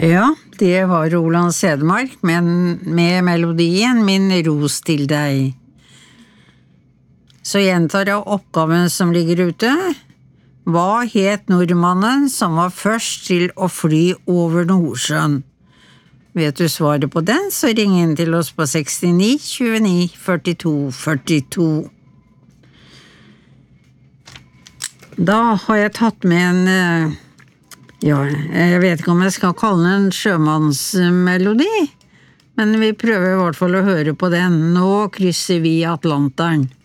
Ja, det var Roland Sedmark, men med melodien Min ros til deg. Så gjentar jeg oppgaven som ligger ute. Hva het nordmannen som var først til å fly over Nordsjøen? Vet du svaret på den, så ring inn til oss på 69 29 42 42. Da har jeg tatt med en, ja, jeg vet ikke om jeg skal kalle den en sjømannsmelodi, men vi prøver i hvert fall å høre på den. Nå krysser vi Atlanteren.